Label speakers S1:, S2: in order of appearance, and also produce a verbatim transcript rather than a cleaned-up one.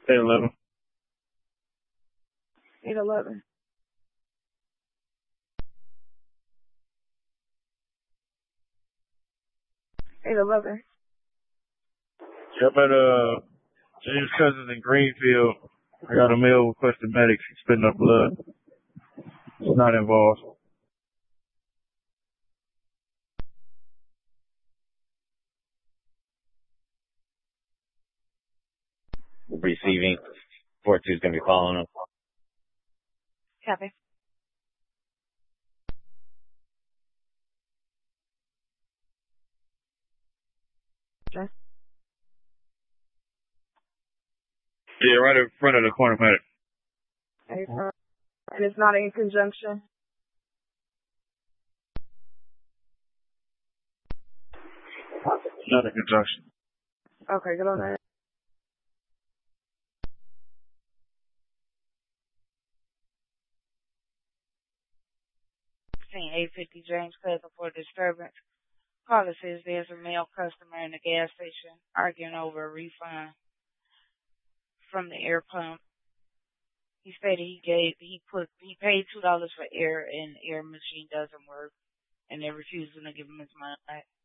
S1: eight eleven.
S2: eight eleven. eight eleven.
S1: Yep, at uh, James Cousins in Greenfield. I got a mail requesting medics spitting up blood. It's not involved.
S3: Receiving. four two is going to be following up.
S2: Copy. Okay.
S1: Yeah, right in front of the corner medic.
S2: Okay, uh, and it's not in conjunction?
S1: Not in conjunction.
S2: Okay, good on that.
S4: eight fifty James Cousins for disturbance. Caller says there's a male customer in the gas station arguing over a refund from the air pump. He stated he gave he put he paid two dollars for air and the air machine doesn't work and they're refusing to give him his money back.